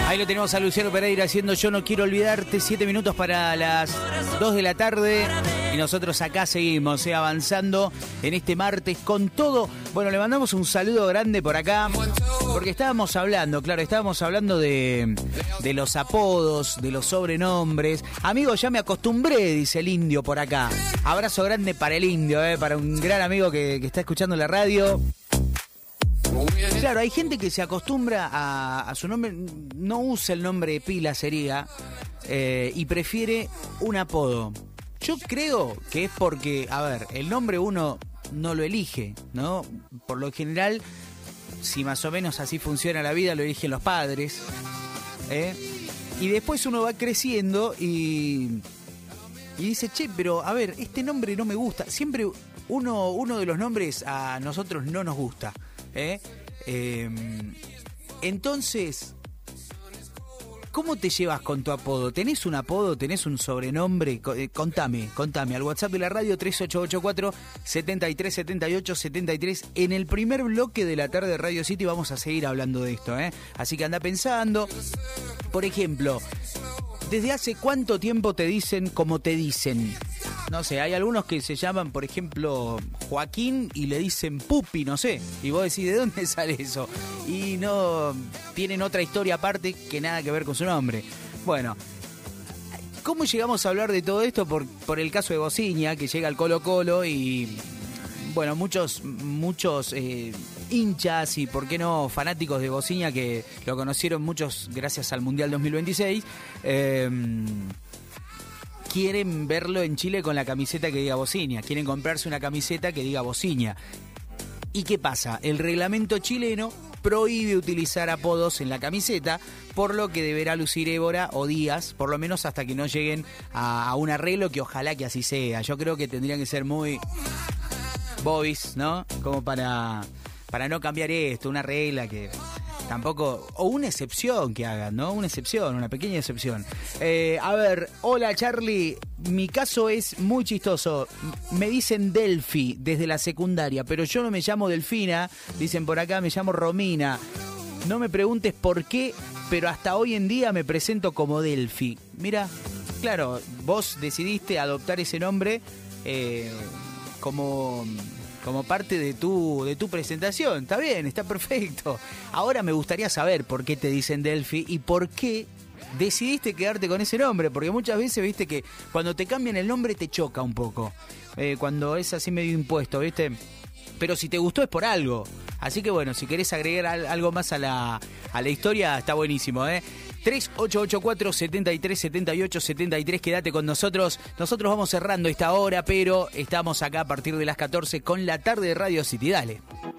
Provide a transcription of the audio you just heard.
Ahí lo tenemos a Luciano Pereira haciendo Yo no quiero olvidarte, 7 minutos para las 2 de la tarde. Y nosotros acá seguimos avanzando en este martes con todo. Bueno, le mandamos un saludo grande por acá, porque estábamos hablando de los apodos, de los sobrenombres. Amigo, ya me acostumbré, dice el indio por acá. Abrazo grande para el indio, para un gran amigo que está escuchando la radio. Claro, hay gente que se acostumbra a su nombre, no usa el nombre de pila, sería, y prefiere un apodo. Yo creo que es porque, a ver, el nombre uno no lo elige, ¿no? Por lo general, si más o menos así funciona la vida, lo eligen los padres, y después uno va creciendo y dice, che, pero a ver, este nombre no me gusta. Siempre uno de los nombres a nosotros no nos gusta. Entonces, ¿cómo te llevas con tu apodo? ¿Tenés un apodo? ¿Tenés un sobrenombre? Contame al WhatsApp de la radio 3884-7378-73. En el primer bloque de la tarde de Radio City vamos a seguir hablando de esto, Así que anda pensando. Por ejemplo, ¿desde hace cuánto tiempo te dicen como te dicen? No sé, hay algunos que se llaman, por ejemplo, Joaquín y le dicen Pupi, no sé. Y vos decís, ¿de dónde sale eso? Y no tienen otra historia aparte que nada que ver con su nombre. Bueno, ¿cómo llegamos a hablar de todo esto? Por el caso de Bociña, que llega al Colo-Colo y, bueno, muchos hinchas y, por qué no, fanáticos de Bociña, que lo conocieron muchos gracias al Mundial 2026, quieren verlo en Chile con la camiseta que diga Bociña, quieren comprarse una camiseta que diga Bociña. ¿Y qué pasa? El reglamento chileno prohíbe utilizar apodos en la camiseta, por lo que deberá lucir Évora o Díaz, por lo menos hasta que no lleguen a un arreglo, que ojalá que así sea. Yo creo que tendrían que ser muy boys, ¿no? Como para no cambiar esto, una regla que tampoco, o una excepción que hagan, ¿no? Una excepción, una pequeña excepción. A ver, hola Charlie, mi caso es muy chistoso. Me dicen Delphi desde la secundaria, pero yo no me llamo Delfina, dicen por acá, me llamo Romina. No me preguntes por qué, pero hasta hoy en día me presento como Delphi. Mira, claro, vos decidiste adoptar ese nombre como parte de tu presentación. Está bien, está perfecto. Ahora me gustaría saber por qué te dicen Delphi y por qué decidiste quedarte con ese nombre, porque muchas veces, viste, que cuando te cambian el nombre te choca un poco, cuando es así medio impuesto, viste, pero si te gustó es por algo. Así que bueno, si querés agregar algo más a la historia, está buenísimo, 3884-7378-73, quédate con nosotros. Nosotros vamos cerrando esta hora, pero estamos acá a partir de las 14 con la tarde de Radio City. Dale.